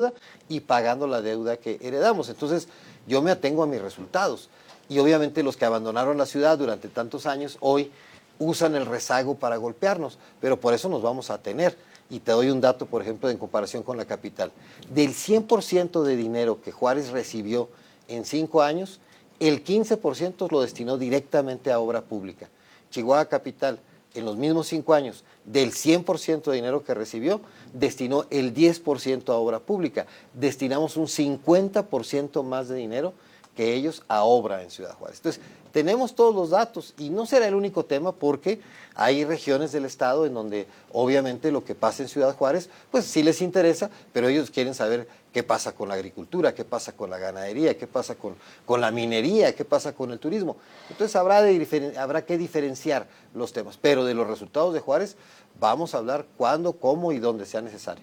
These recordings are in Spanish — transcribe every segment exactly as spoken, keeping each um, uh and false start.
deuda y pagando la deuda que heredamos. Entonces, yo me atengo a mis resultados. Y obviamente los que abandonaron la ciudad durante tantos años, hoy usan el rezago para golpearnos, pero por eso nos vamos a tener. Y te doy un dato, por ejemplo, en comparación con la capital. Del cien por ciento de dinero que Juárez recibió en cinco años, el quince por ciento lo destinó directamente a obra pública. Chihuahua Capital, en los mismos cinco años, del cien por ciento de dinero que recibió, destinó el diez por ciento a obra pública. Destinamos un cincuenta por ciento más de dinero que ellos a obra en Ciudad Juárez. Entonces, tenemos todos los datos y no será el único tema porque hay regiones del estado en donde obviamente lo que pasa en Ciudad Juárez, pues sí les interesa, pero ellos quieren saber qué pasa con la agricultura, qué pasa con la ganadería, qué pasa con, con la minería, qué pasa con el turismo. Entonces habrá, de, habrá que diferenciar los temas, pero de los resultados de Juárez vamos a hablar cuándo, cómo y dónde sea necesario.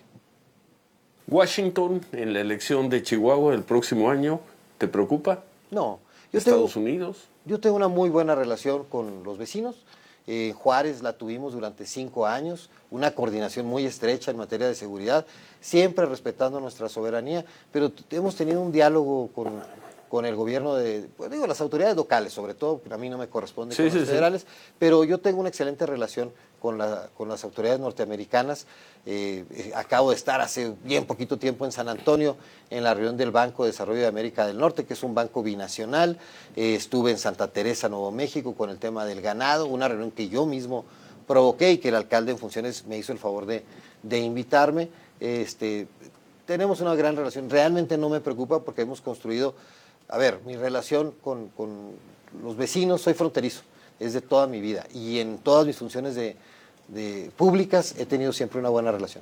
Washington en la elección de Chihuahua el próximo año, ¿te preocupa? No. Yo ¿Estados tengo, Unidos? Yo tengo una muy buena relación con los vecinos. En eh, Juárez la tuvimos durante cinco años, una coordinación muy estrecha en materia de seguridad, siempre respetando nuestra soberanía, pero hemos tenido un diálogo con, con el gobierno de, pues digo, las autoridades locales, sobre todo, porque a mí no me corresponde sí, con sí, los federales, sí. Pero yo tengo una excelente relación con, la, con las autoridades norteamericanas. Eh, eh, acabo de estar hace bien poquito tiempo en San Antonio, en la reunión del Banco de Desarrollo de América del Norte, que es un banco binacional. Eh, estuve en Santa Teresa, Nuevo México, con el tema del ganado, una reunión que yo mismo provoqué y que el alcalde en funciones me hizo el favor de, de invitarme. Este, tenemos una gran relación, realmente no me preocupa porque hemos construido, a ver, mi relación con, con los vecinos, soy fronterizo, es de toda mi vida y en todas mis funciones de de públicas he tenido siempre una buena relación.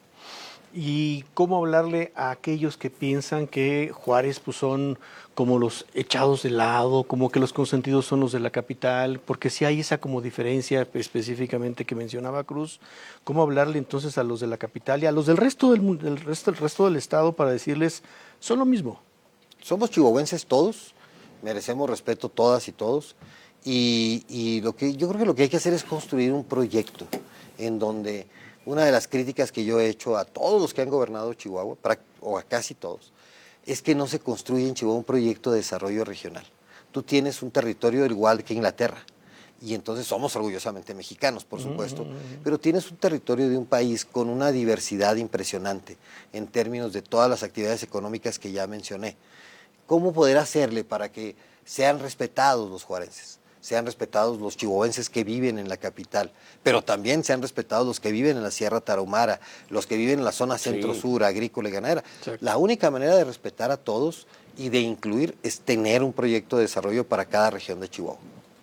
¿Y cómo hablarle a aquellos que piensan que Juárez pues, son como los echados de lado, como que los consentidos son los de la capital? Porque si hay esa como diferencia específicamente que mencionaba Cruz, ¿cómo hablarle entonces a los de la capital y a los del resto del, del resto, el resto del estado para decirles, son lo mismo? Somos chihuahuenses todos, merecemos respeto todas y todos. Y, y lo que yo creo que lo que hay que hacer es construir un proyecto en donde una de las críticas que yo he hecho a todos los que han gobernado Chihuahua, o a casi todos, es que no se construye en Chihuahua un proyecto de desarrollo regional. Tú tienes un territorio igual que Inglaterra, y entonces somos orgullosamente mexicanos, por supuesto, mm-hmm. pero tienes un territorio de un país con una diversidad impresionante en términos de todas las actividades económicas que ya mencioné. ¿Cómo poder hacerle para que sean respetados los juarenses? Sean respetados los chihuahuenses que viven en la capital, pero también sean respetados los que viven en la Sierra Tarahumara, los que viven en la zona centro-sur, sí. agrícola y ganadera. Exacto. La única manera de respetar a todos y de incluir es tener un proyecto de desarrollo para cada región de Chihuahua.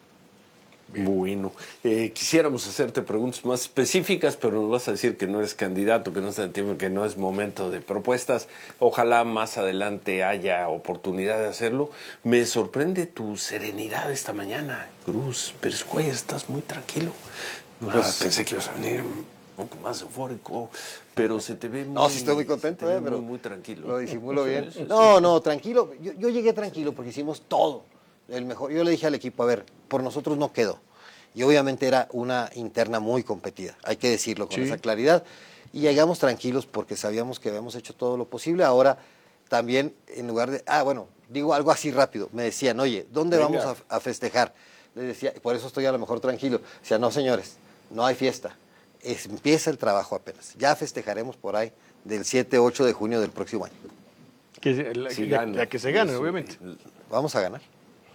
Bueno, eh, quisiéramos hacerte preguntas más específicas, pero nos vas a decir que no eres candidato, que no está en tiempo, que no es momento de propuestas. Ojalá más adelante haya oportunidad de hacerlo. Me sorprende tu serenidad esta mañana, Cruz Perescuella, estás muy tranquilo. Pues, ah, pensé que ibas a venir un poco más eufórico, pero se te ve muy... No, sí estoy muy contento, eh, muy, pero muy tranquilo. Lo disimulo bien. No, no, tranquilo. Yo, yo llegué tranquilo porque hicimos todo. El mejor, yo le dije al equipo, a ver, por nosotros no quedó. Y obviamente era una interna muy competida, hay que decirlo con sí. esa claridad. Y llegamos tranquilos porque sabíamos que habíamos hecho todo lo posible. Ahora también, en lugar de, ah, bueno, digo algo así rápido, me decían, oye, ¿dónde Venga. vamos a, a festejar? Les decía, por eso estoy a lo mejor tranquilo. O sea, no, señores, no hay fiesta. Es, empieza el trabajo apenas. Ya festejaremos por ahí del siete, ocho de junio del próximo año. Que, la, sí, ya, ya que se gane, sí. obviamente. Vamos a ganar.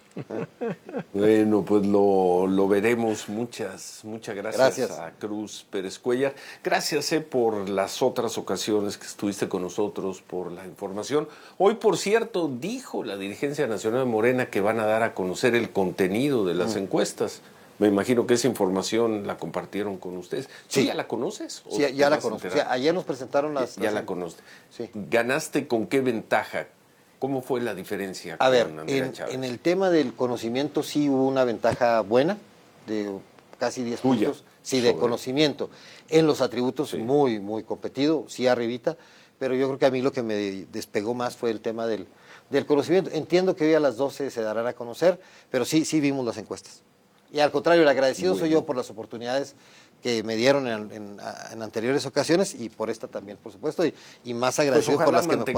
Bueno, pues lo, lo veremos. Muchas, muchas gracias, gracias a Cruz Pérez Cuellar. Gracias eh, por las otras ocasiones que estuviste con nosotros, por la información. Hoy, por cierto, dijo la dirigencia nacional de Morena que van a dar a conocer el contenido de las mm. encuestas. Me imagino que esa información la compartieron con ustedes. ¿Sí, sí. ya la conoces? Sí, ya, ya la conozco. O sea, ayer nos presentaron las... Ya, ya las... la conoces. Sí. ¿Ganaste con qué ventaja? ¿Cómo fue la diferencia a con ver, Andrea en, Chávez? En el tema del conocimiento sí hubo una ventaja buena, de casi diez Tuya, puntos, sí, de sobre. conocimiento. En los atributos sí. muy, muy competido, sí arribita, pero yo creo que a mí lo que me despegó más fue el tema del, del conocimiento. Entiendo que hoy a las doce se darán a conocer, pero sí, sí vimos las encuestas. Y al contrario, el agradecido bueno. soy yo por las oportunidades que me dieron en, en, en anteriores ocasiones y por esta también, por supuesto, y, y más agradecido pues por las que me